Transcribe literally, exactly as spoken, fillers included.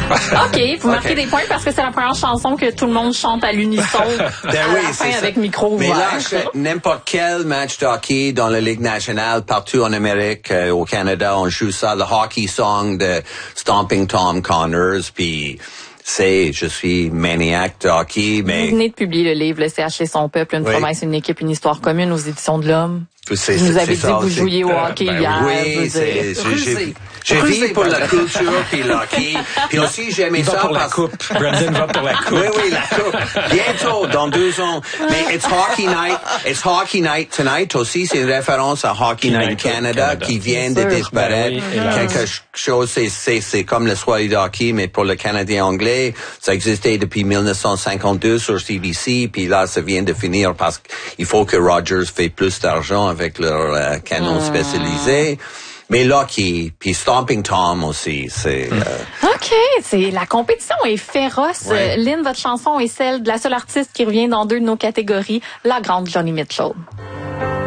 OK, vous marquez okay. des points parce que c'est la première chanson que tout le monde chante à l'unisson ben à oui, la fin avec ça. Micro ouvert. Mais là, n'importe quel match de hockey dans la Ligue nationale, partout en Amérique, euh, au Canada, on joue ça, le hockey song de Stomping Tom Connors, puis c'est, je suis maniaque de hockey, mais... Vous venez de publier le livre, Le C H et son peuple, une oui. promesse, une équipe, une histoire commune aux éditions de l'Homme. C'est, vous nous avez dit ça, que vous jouiez au hockey ben, hier. Oui, c'est... J'ai, j'ai vis pour la culture puis le hockey. Puis aussi, j'aimais ça pour parce... la coupe. Brandon va pour la coupe. Oui, oui, la coupe. Bientôt, dans deux ans. Mais it's hockey night. It's hockey night tonight aussi. C'est une référence à Hockey Night Canada, Canada qui vient de disparaître. Ben oui, quelque chose, c'est, c'est, c'est comme le soirée de hockey, mais pour le Canadien anglais. Ça existait depuis dix-neuf cent cinquante-deux sur C B C. Puis là, ça vient de finir parce qu'il faut que Rogers fait plus d'argent avec leur euh, canon mmh. spécialisé. Mais là, qui, puis Stomping Tom aussi, c'est... Euh... OK, c'est la compétition est féroce. Ouais. Lynn, votre chanson est celle de la seule artiste qui revient dans deux de nos catégories, la grande Joni Mitchell.